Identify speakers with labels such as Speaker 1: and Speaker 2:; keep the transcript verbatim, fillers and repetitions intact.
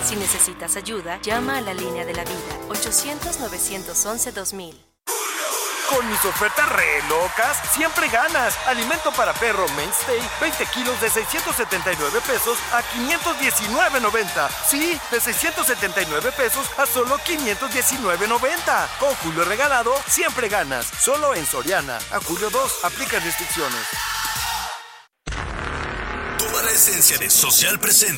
Speaker 1: Si necesitas ayuda, llama a la línea de la vida, ochocientos, novecientos once, dos mil.
Speaker 2: Con mis ofertas re locas, siempre ganas. Alimento para perro Mainstay, veinte kilos de seiscientos setenta y nueve pesos a quinientos diecinueve noventa. Sí, de seiscientos setenta y nueve pesos a solo quinientos diecinueve noventa. Con Julio regalado, siempre ganas. Solo en Soriana. A julio dos, aplica restricciones.
Speaker 3: Toda la esencia de Social presenta